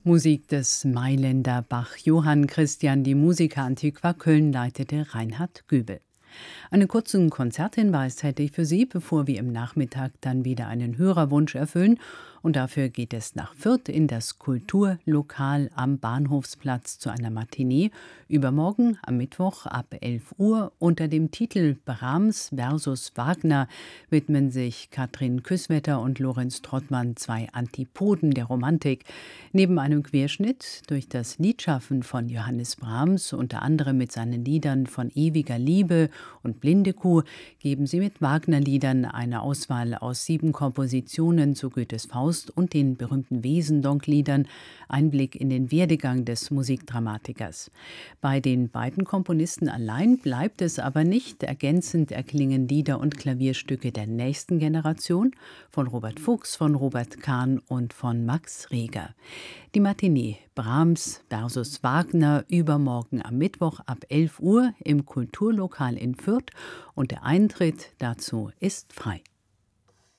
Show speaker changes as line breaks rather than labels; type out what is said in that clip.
Musik des Mailänder Bach Johann Christian, die Musica Antiqua Köln leitete Reinhard Gübel. Einen kurzen Konzerthinweis hätte ich für Sie, bevor wir im Nachmittag dann wieder einen Hörerwunsch erfüllen. Und dafür geht es nach Fürth in das Kulturlokal am Bahnhofsplatz zu einer Matinee. Übermorgen am Mittwoch ab 11 Uhr unter dem Titel Brahms versus Wagner widmen sich Katrin Küsswetter und Lorenz Trottmann zwei Antipoden der Romantik. Neben einem Querschnitt durch das Liedschaffen von Johannes Brahms, unter anderem mit seinen Liedern von ewiger Liebe und Blinde Kuh, geben sie mit Wagner-Liedern eine Auswahl aus 7 Kompositionen zu Goethes Faust und den berühmten Wesendonck-Liedern Einblick in den Werdegang des Musikdramatikers. Bei den beiden Komponisten allein bleibt es aber nicht. Ergänzend erklingen Lieder und Klavierstücke der nächsten Generation von Robert Fuchs, von Robert Kahn und von Max Reger. Die Matinee Brahms versus Wagner übermorgen am Mittwoch ab 11 Uhr im Kulturlokal in Fürth und der Eintritt dazu ist frei.